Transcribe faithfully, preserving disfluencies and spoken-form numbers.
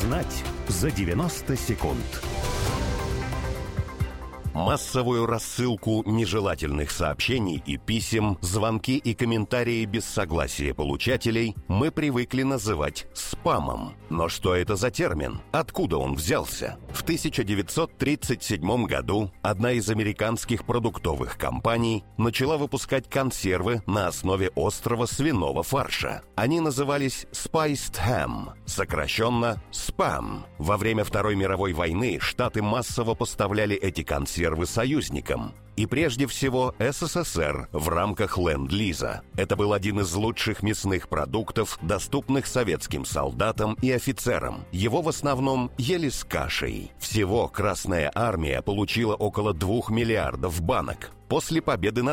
Узнать за девяносто секунд. Массовую рассылку нежелательных сообщений и писем, звонки и комментарии без согласия получателей мы привыкли называть спамом. Но что это за термин? Откуда он взялся? В тысяча девятьсот тридцать седьмом году одна из американских продуктовых компаний начала выпускать консервы на основе острого свиного фарша. Они назывались Spiced Ham, сокращенно спам. Во время Второй мировой войны Штаты массово поставляли эти консервы союзникам. И прежде всего СССР в рамках Ленд-Лиза. Это был один из лучших мясных продуктов, доступных советским солдатам и офицерам. Его в основном ели с кашей. Всего Красная Армия получила около двух миллиардов банок. После победы над